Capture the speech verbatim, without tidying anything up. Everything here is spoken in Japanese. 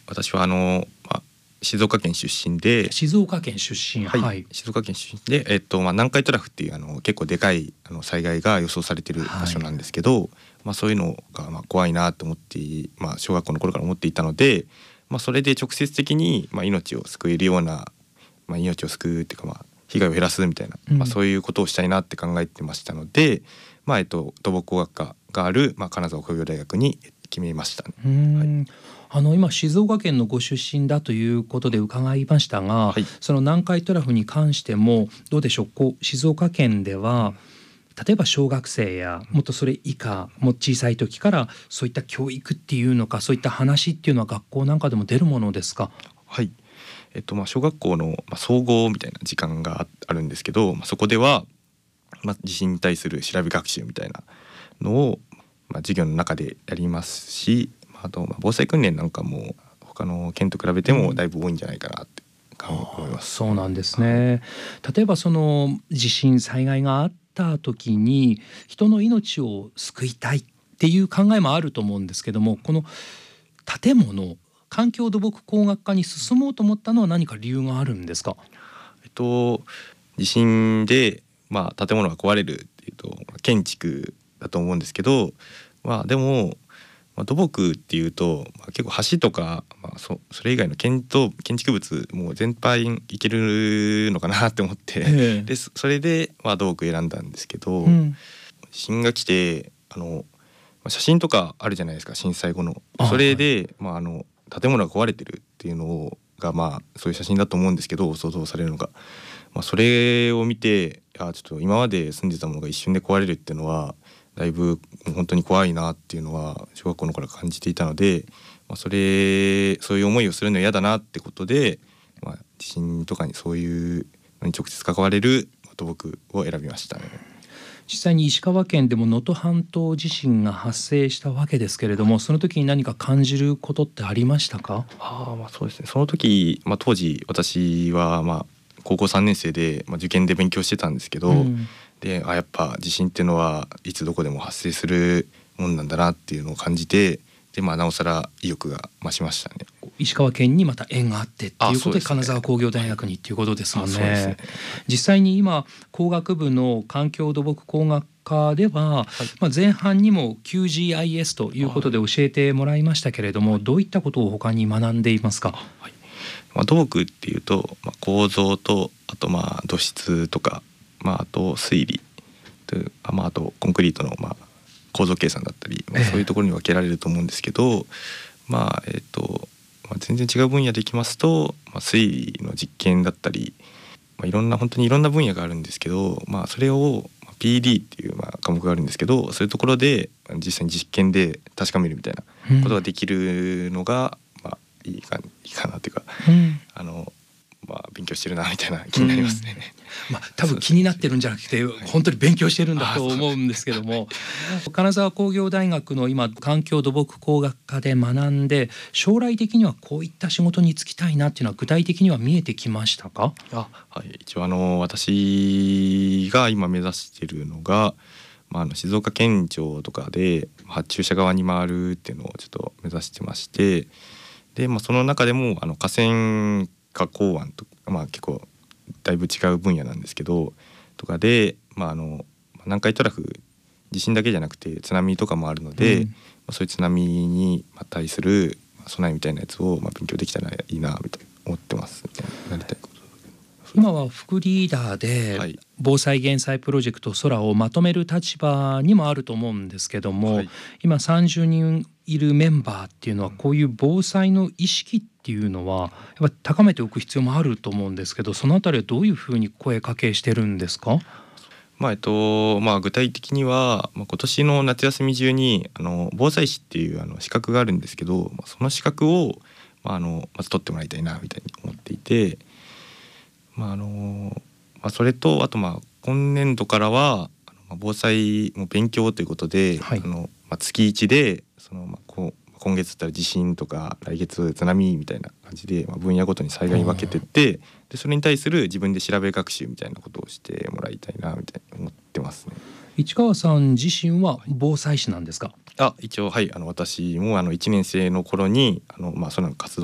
私はあの、まあ、静岡県出身で静岡県出身、 はい、 はい、 静岡県出身で、えっとまあ、南海トラフっていうあの結構でかいあの災害が予想されている場所なんですけど、はい、まあ、そういうのがまあ怖いなと思って、まあ、小学校の頃から思っていたので、まあ、それで直接的にまあ命を救えるような、まあ、命を救うっていうか、まあ、被害を減らすみたいな、うん、まあ、そういうことをしたいなって考えてましたので、まあえっと、土木工学科がある、まあ、金沢工業大学に決めましたね。 うーん、 はい、 あの今静岡県のご出身だということで伺いましたが、はい、その南海トラフに関してもどうでしょう、こう静岡県では、うん、例えば小学生やもっとそれ以下も小さい時からそういった教育っていうのか、そういった話っていうのは学校なんかでも出るものですか？ はい、えっとまあ、小学校の、まあ、総合みたいな時間があるんですけど、まあ、そこでは、まあ、地震に対する調べ学習みたいなのを、まあ、授業の中でやりますし、あとまあ防災訓練なんかも他の県と比べてもだいぶ多いんじゃないかなって思います。 うん、そうなんですね。例えばその地震災害があった時に人の命を救いたいっていう考えもあると思うんですけども、この建物環境土木工学科に進もうと思ったのは何か理由があるんですか？ えっと地震で、まあ、建物が壊れるっていうと建築だと思うんですけど、まあ、でも、まあ、土木っていうと、まあ、結構橋とか、まあ、そ, それ以外の建造建築物もう全般いけるのかなって思って、えー、でそれで、まあ、土木選んだんですけど、うん、地震が来てあの写真とかあるじゃないですか、震災後の。それで、はい、まあ、あの建物が壊れてるっていうのをが、まあ、そういう写真だと思うんですけど、想像されるのが、まあ、それを見て、あちょっと今まで住んでたものが一瞬で壊れるっていうのはだいぶ本当に怖いなっていうのは小学校の頃から感じていたので、まあ、それそういう思いをするのは嫌だなってことで、まあ、地震とかにそういうのに直接関われる土木を選びましたね。 実際に石川県でも能登半島地震が発生したわけですけれども、その時に何か感じることってありましたか？ あ、まあ、そうですね。その時、まあ、当時私はまあ高校さんねん生で、まあ、受験で勉強してたんですけど、うん、であやっぱ地震っていうのはいつどこでも発生するもんなんだなっていうのを感じて、で、まあ、なおさら意欲が増しましたね。 石川県にまた縁があってっていうことで金沢工業大学にっていうことですもんね。そうですね。実際に今工学部の環境土木工学科では、はい、まあ、前半にも キュージーアイエス ということで教えてもらいましたけれども、はい、どういったことを他に学んでいますか？ はい、まあ、土木っていうと、まあ、構造とあとまあ土質とか、まあ、あと水利と、まあ、あとコンクリートのまあ構造計算だったり、まあ、そういうところに分けられると思うんですけど、えー、まあえっ、ー、と、まあ、全然違う分野でいきますと、まあ、水利の実験だったり、まあ、いろんな本当にいろんな分野があるんですけど、まあ、それを ピーディー っていうまあ科目があるんですけど、そういうところで実際に実験で確かめるみたいなことができるのが、うん、まあ、いいか、いいかなっていうか、うん、あのまあ、勉強してるなみたいな気になりますね。 うん、まあ、多分気になってるんじゃなくて本当に勉強してるんだと思うんですけども、金沢工業大学の今環境土木工学科で学んで、将来的にはこういった仕事に就きたいなっていうのは具体的には見えてきましたか？ あ、はい、一応あの私が今目指しているのが、まあ、あの静岡県庁とかで発注者側に回るっていうのをちょっと目指してまして、で、まあ、その中でもあの河川加工案とか、まあ、結構だいぶ違う分野なんですけどとかで、まあ、あの南海トラフ地震だけじゃなくて津波とかもあるので、うん、まあ、そういう津波に対する備えみたいなやつをまあ勉強できたらいいなみたいな思ってますみたいな、なりたいこと。 今は副リーダーで防災減災プロジェクト空をまとめる立場にもあると思うんですけども、はい、今さんじゅうにんいるメンバーっていうのはこういう防災の意識っていうのはやっぱ高めておく必要もあると思うんですけど、そのあたりはどういうふうに声かけしてるんですか？ まあえっとまあ、具体的には、まあ、今年の夏休み中にあの防災士っていうあの資格があるんですけど、まあ、その資格を、まあ、あのまず取ってもらいたいなみたいに思っていて、まああのまあ、それとあとまあ今年度からはあの、まあ、防災も勉強ということで、はい、あのまあ、月いちでその、まあ、こう今月だったら地震とか来月津波みたいな感じで、まあ、分野ごとに災害に分けてって、でそれに対する自分で調べ学習みたいなことをしてもらいたいなみたいに思ってますね。 市川さん自身は防災士なんですか？ あ、一応はい、あの私もあのいちねん生の頃にあの、まあ、その活動